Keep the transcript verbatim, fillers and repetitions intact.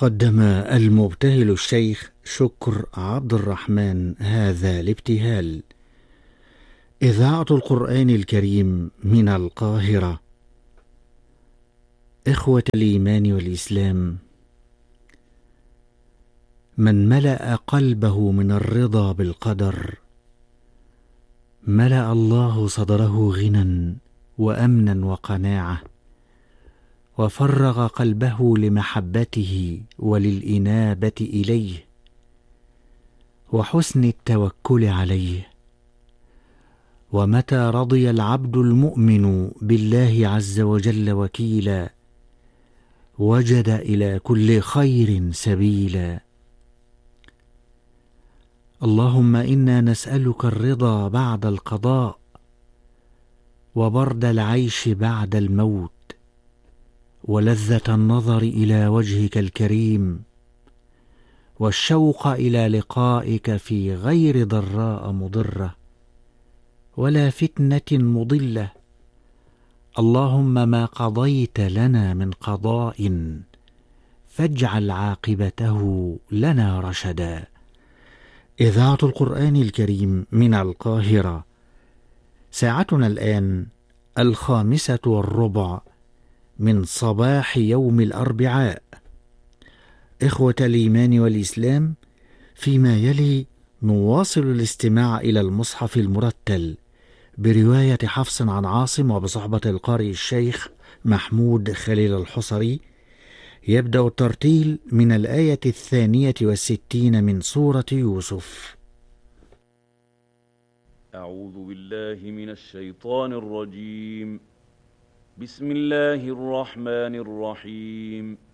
قدم المبتهل الشيخ شكر عبد الرحمن هذا الابتهال. إذاعة القرآن الكريم من القاهرة. إخوة الإيمان والإسلام، من ملأ قلبه من الرضا بالقدر ملأ الله صدره غنى وأمنا وقناعة، وفرغ قلبه لمحبته وللإنابة إليه وحسن التوكل عليه. ومتى رضي العبد المؤمن بالله عز وجل وكيلا وجد إلى كل خير سبيلا. اللهم إنا نسألك الرضا بعد القضاء، وبرد العيش بعد الموت، ولذة النظر إلى وجهك الكريم، والشوق إلى لقائك في غير ضراء مضرة ولا فتنة مضلة. اللهم ما قضيت لنا من قضاء فاجعل عاقبته لنا رشدا. إذاعة القرآن الكريم من القاهرة. ساعتنا الآن الخامسة والربع من صباح يوم الأربعاء. إخوة الإيمان والإسلام، فيما يلي نواصل الاستماع إلى المصحف المرتل برواية حفص عن عاصم وبصحبة القارئ الشيخ محمود خليل الحصري. يبدأ الترتيل من الآية الثانية والستين من سورة يوسف. أعوذ بالله من الشيطان الرجيم. بسم الله الرحمن الرحيم.